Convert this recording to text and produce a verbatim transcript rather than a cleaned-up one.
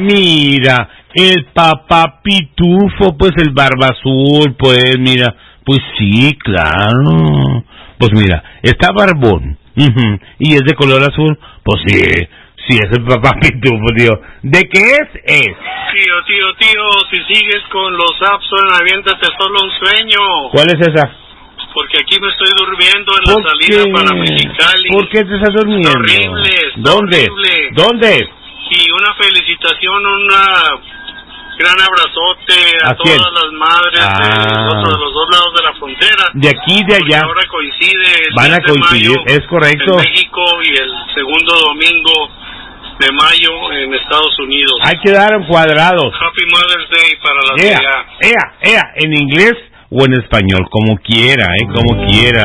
Mira, el papá pitufo, pues el barba azul, pues mira, pues sí, claro. Pues mira, está barbón, uh-huh, y es de color azul, pues sí, sí es el papá pitufo, tío. ¿De qué es? Es. Tío, tío, tío, si sigues con los Abson, aviéntate solo un sueño. ¿Cuál es esa? Porque aquí me estoy durmiendo en la salida qué? para Mexicali. ¿Por qué te estás durmiendo? Está horrible, está ¿Dónde? horrible. ¿Dónde? Y una felicitación, una gran abrazote a, ¿A quién? todas las madres ah. de, los, de los dos lados de la frontera. De aquí y de allá. Ahora coincide el Van a coincidir, de mayo es correcto. en México y el segundo domingo de mayo en Estados Unidos. Ahí quedaron cuadrados. Happy Mother's Day para la Ea, ciudad. ea, ea, en inglés o en español, como quiera, eh, como quiera.